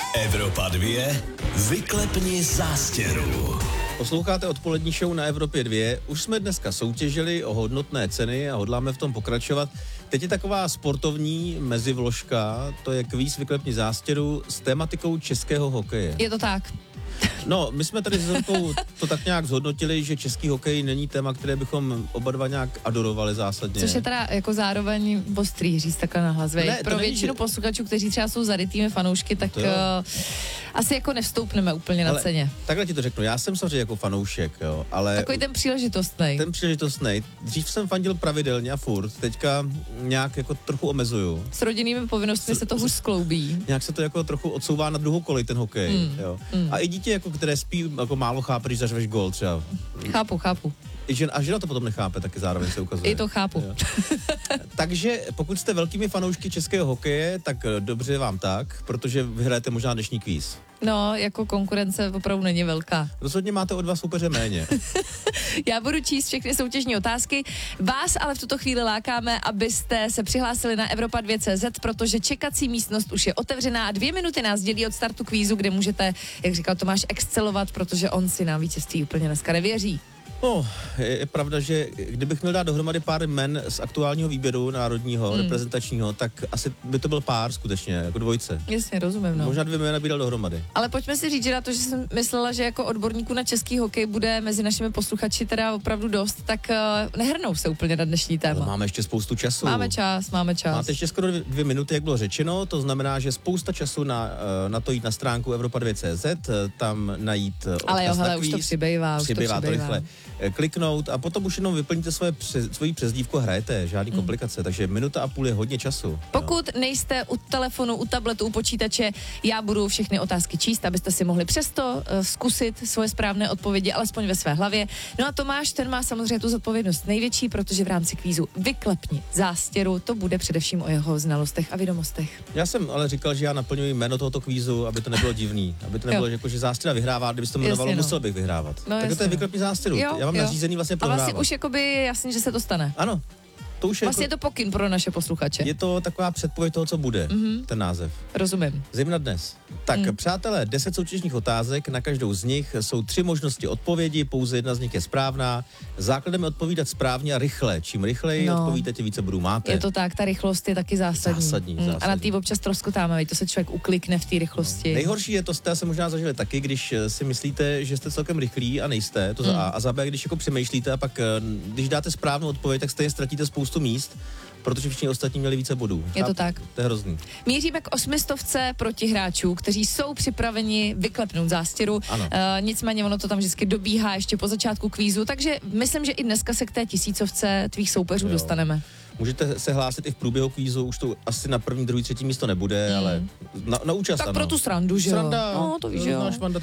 Evropa 2, vyklepni zástěru. Posloucháte odpolední show na Evropě 2. Už jsme dneska soutěžili o hodnotné ceny a hodláme v tom pokračovat. Teď je taková sportovní mezivložka, to je kvíz vyklepni zástěru s tématikou českého hokeje. Je to tak. No, my jsme tady s Zorkou to tak nějak zhodnotili, že český hokej není téma, které bychom oba dva nějak adorovali zásadně. Což je teda jako zároveň ostrý říct takhle nahlas. Ne, pro většinu posluchačů, kteří třeba jsou zarytými fanoušky, tak asi jako nevstoupneme úplně na ceně. Takhle ti to řeknu, já jsem samozřejmě jako fanoušek, jo, ale... Takový ten příležitostnej. Ten příležitostnej. Dřív jsem fandil pravidelně a furt, teďka nějak jako trochu omezuju. S rodinnými povinnostmi se to už skloubí. Nějak se to jako trochu odsouvá na druhou kolej ten hokej, jo. A i dítě, jako, které spí, jako málo chápe, když zařveš gól třeba. Chápu. A žena to potom nechápe, taky zároveň se ukazuje. I to chápu. Jo. Takže pokud jste velkými fanoušky českého hokeje, tak dobře vám tak, protože vyhrajete možná dnešní kvíz. No, jako konkurence opravdu není velká. Rozhodně máte o 2 soupeře méně. Já budu číst všechny soutěžní otázky. Vás ale v tuto chvíli lákáme, abyste se přihlásili na Evropa2.cz, protože čekací místnost už je otevřená a 2 minuty nás dělí od startu kvízu, kde můžete, jak říkal Tomáš, excelovat, protože on si na vítězství úplně dneska nevěří. No, je pravda, že kdybych měl dát dohromady pár jmen z aktuálního výběru národního, reprezentačního, tak asi by to byl pár skutečně, jako dvojce. Jasně, rozumím, no. Možná 2 jména by dal dohromady. Ale pojďme si říct, že na to, že jsem myslela, že jako odborníků na český hokej bude mezi našimi posluchači teda opravdu dost, tak nehrnou se úplně na dnešní téma. Ale máme ještě spoustu času. Máme čas. Máte ještě skoro 2 minuty, jak bylo řečeno, to znamená, že spousta času na to jít na stránku Evropa2.cz, tam najít ale jo, hele, na kvíz, už to přibývá. to rychle kliknout a potom už jenom vyplníte svoji přezdívku a hrajete, žádný komplikace, takže 1,5 minuty je hodně času. Pokud nejste u telefonu, u tabletu, u počítače, já budu všechny otázky číst, abyste si mohli přesto zkusit svoje správné odpovědi, alespoň ve své hlavě. No a Tomáš, ten má samozřejmě tu zodpovědnost největší, protože v rámci kvízu Vyklepni zástěru to bude především o jeho znalostech a vědomostech. Já jsem ale říkal, že já naplňuji jméno tohoto kvízu, aby to nebylo divný, aby to nebylo jako, že zástěra vyhrává, kdyby to jmenovalo, musel bych vyhrávat. No, tak to je Vyklepni zástěru. Já mám nařízený vlastně prohrávat. A vlastně už jakoby jasně, že se to stane. Ano. To už vlastně je to pokyn pro naše posluchače. Je to taková předpověď toho, co bude, ten název. Rozumím. Zejména dnes. Tak, přátelé, 10 soutěžních otázek, na každou z nich jsou 3 možnosti odpovědi, pouze jedna z nich je správná. Základem je odpovídat správně a rychle. Čím rychleji odpovíte, tím více bodů máte. Je to tak, ta rychlost je taky zásadní. A na tý občas troskotáme, to se člověk uklikne v té rychlosti. Nejhorší je to, jste se možná zažili taky, když si myslíte, že jste celkem rychlí a nejste, to za A. A za B, když jako přemýšlíte a pak, když dáte správnou odpověď, tak stejně ztratíte spoustu míst, protože všichni ostatní měli více bodů. Je to tak. To je hrozný. Míříme k 800 protihráčů, kteří jsou připraveni vyklepnout zástěru. Nicméně ono to tam vždycky dobíhá ještě po začátku kvízu, takže myslím, že i dneska se k té 1000 tvých soupeřů dostaneme. Můžete se hlásit i v průběhu kvízu, už to asi na 1., 2., 3. místo nebude, ale na účast tak ano. pro tu srandu, že jo? Sranda, no, to víš, jo.